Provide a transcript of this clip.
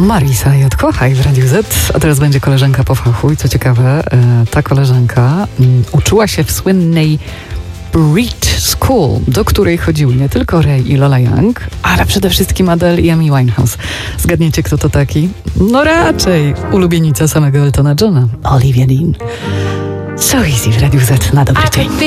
Marisa J. Kochaj w Radiu Z, a teraz będzie koleżanka po fachu i co ciekawe, ta koleżanka uczyła się w słynnej Brit School, do której chodziły nie tylko Ray i Lola Young, ale przede wszystkim Adele i Amy Winehouse. Zgadniecie, kto to taki? No raczej ulubienica samego Eltona Johna, Olivia Dean. So Easy w Radiu Z na dobry dzień.